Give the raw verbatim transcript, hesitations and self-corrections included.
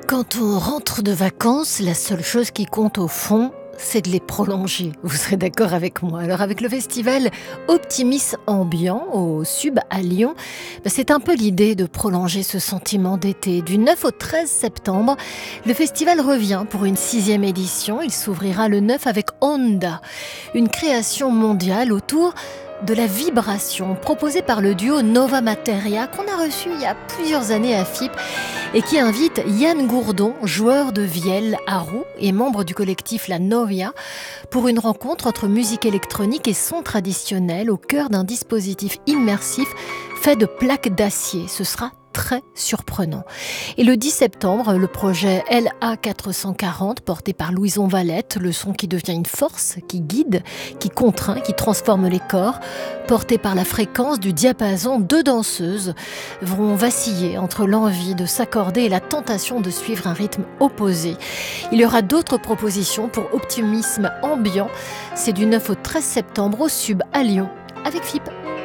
Quand on rentre de vacances, la seule chose qui compte au fond, c'est de les prolonger. Vous serez d'accord avec moi. Alors avec le festival Optimisme Ambiant au Sub à Lyon, ben c'est un peu l'idée de prolonger ce sentiment d'été. Du neuf au treize septembre, le festival revient pour une sixième édition. Il s'ouvrira le neuf avec Onda, une création mondiale autour de la vibration proposée par le duo Nova Materia qu'on a reçu il y a plusieurs années à F I P et qui invite Yann Gourdon, joueur de vielle à roue et membre du collectif La Novia, pour une rencontre entre musique électronique et son traditionnel au cœur d'un dispositif immersif fait de plaques d'acier. Ce sera très surprenant. Et le dix septembre, le projet L A quatre cent quarante, porté par Louison Valette, le son qui devient une force, qui guide, qui contraint, qui transforme les corps, porté par la fréquence du diapason, deux danseuses vont vaciller entre l'envie de s'accorder et la tentation de suivre un rythme opposé. Il y aura d'autres propositions pour Optimisme Ambiant. C'est du neuf au treize septembre au Sub à Lyon avec F I P.